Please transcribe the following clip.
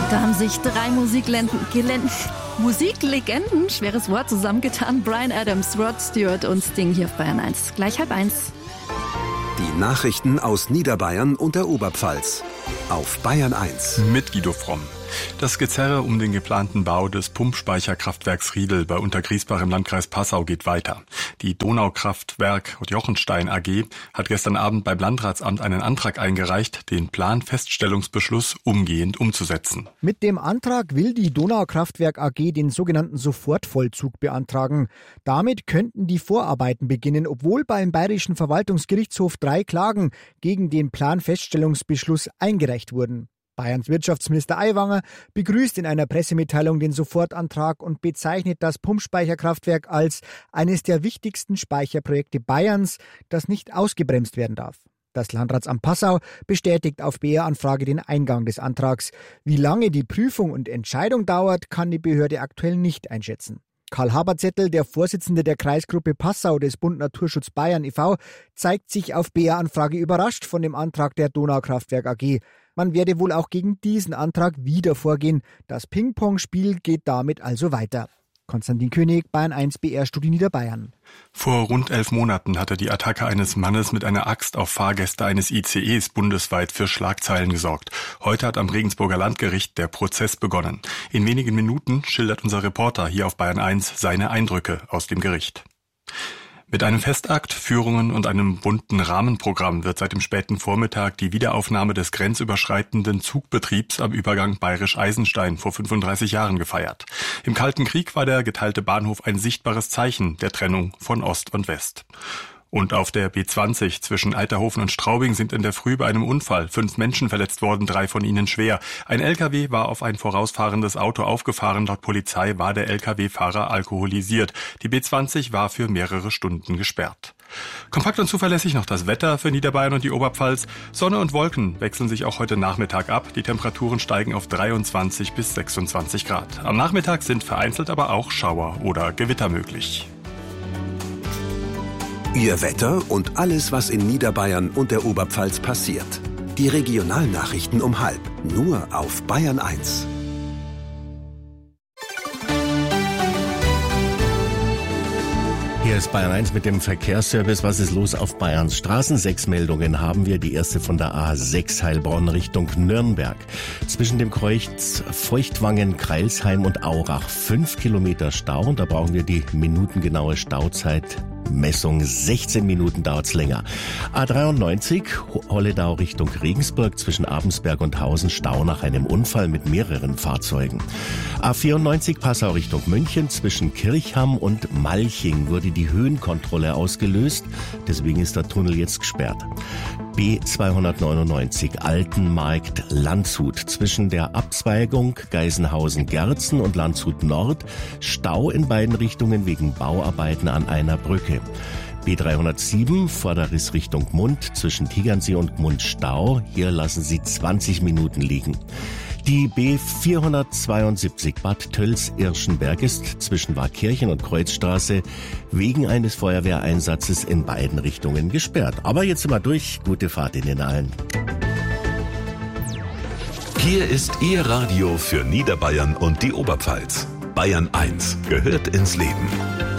Da haben sich drei Musiklegenden, schweres Wort, zusammengetan. Bryan Adams, Rod Stewart und Sting hier auf Bayern 1. Gleich 12:30. Die Nachrichten aus Niederbayern und der Oberpfalz auf Bayern 1. Mit Guido Fromm. Das Gezerre um den geplanten Bau des Pumpspeicherkraftwerks Riedel bei Untergriesbach im Landkreis Passau geht weiter. Die Donaukraftwerk Jochenstein AG hat gestern Abend beim Landratsamt einen Antrag eingereicht, den Planfeststellungsbeschluss umgehend umzusetzen. Mit dem Antrag will die Donaukraftwerk AG den sogenannten Sofortvollzug beantragen. Damit könnten die Vorarbeiten beginnen, obwohl beim Bayerischen Verwaltungsgerichtshof 3 Klagen gegen den Planfeststellungsbeschluss eingereicht wurden. Bayerns Wirtschaftsminister Aiwanger begrüßt in einer Pressemitteilung den Sofortantrag und bezeichnet das Pumpspeicherkraftwerk als eines der wichtigsten Speicherprojekte Bayerns, das nicht ausgebremst werden darf. Das Landratsamt Passau bestätigt auf BR-Anfrage den Eingang des Antrags. Wie lange die Prüfung und Entscheidung dauert, kann die Behörde aktuell nicht einschätzen. Karl Haberzettel, der Vorsitzende der Kreisgruppe Passau des Bund Naturschutz Bayern e.V., zeigt sich auf BR-Anfrage überrascht von dem Antrag der Donaukraftwerk AG. Man werde wohl auch gegen diesen Antrag wieder vorgehen. Das Ping-Pong-Spiel geht damit also weiter. Konstantin König, Bayern 1 BR-Studio Niederbayern. Vor rund 11 Monaten hatte die Attacke eines Mannes mit einer Axt auf Fahrgäste eines ICEs bundesweit für Schlagzeilen gesorgt. Heute hat am Regensburger Landgericht der Prozess begonnen. In wenigen Minuten schildert unser Reporter hier auf Bayern 1 seine Eindrücke aus dem Gericht. Mit einem Festakt, Führungen und einem bunten Rahmenprogramm wird seit dem späten Vormittag die Wiederaufnahme des grenzüberschreitenden Zugbetriebs am Übergang Bayerisch-Eisenstein vor 35 Jahren gefeiert. Im Kalten Krieg war der geteilte Bahnhof ein sichtbares Zeichen der Trennung von Ost und West. Und auf der B20 zwischen Alterhofen und Straubing sind in der Früh bei einem Unfall 5 Menschen verletzt worden, 3 von ihnen schwer. Ein LKW war auf ein vorausfahrendes Auto aufgefahren. Laut Polizei war der LKW-Fahrer alkoholisiert. Die B20 war für mehrere Stunden gesperrt. Kompakt und zuverlässig noch das Wetter für Niederbayern und die Oberpfalz. Sonne und Wolken wechseln sich auch heute Nachmittag ab. Die Temperaturen steigen auf 23 bis 26 Grad. Am Nachmittag sind vereinzelt aber auch Schauer oder Gewitter möglich. Ihr Wetter und alles, was in Niederbayern und der Oberpfalz passiert. Die Regionalnachrichten um 12:30, nur auf Bayern 1. Hier ist Bayern 1 mit dem Verkehrsservice. Was ist los auf Bayerns Straßen? 6 Meldungen haben wir. Die erste von der A6 Heilbronn Richtung Nürnberg. Zwischen dem Kreuz Feuchtwangen, Kreilsheim und Aurach 5 Kilometer Stau. Und da brauchen wir die minutengenaue Stauzeitmessung. 16 Minuten dauert's länger. A93 Holledau Richtung Regensburg zwischen Abensberg und Hausen Stau nach einem Unfall mit mehreren Fahrzeugen. A94 Passau Richtung München zwischen Kirchham und Malching wurde die Höhenkontrolle ausgelöst. Deswegen ist der Tunnel jetzt gesperrt. B299 Altenmarkt Landshut zwischen der Abzweigung Geisenhausen-Gerzen und Landshut Nord Stau in beiden Richtungen wegen Bauarbeiten an einer Brücke. B307 Vorderriss Richtung Gmund zwischen Tegernsee und Gmund Stau. Hier lassen Sie 20 Minuten liegen. Die B472 Bad Tölz-Irschenberg ist zwischen Warkirchen und Kreuzstraße wegen eines Feuerwehreinsatzes in beiden Richtungen gesperrt. Aber jetzt sind wir durch. Gute Fahrt in den Hallen. Hier ist Ihr Radio für Niederbayern und die Oberpfalz. Bayern 1 gehört ins Leben.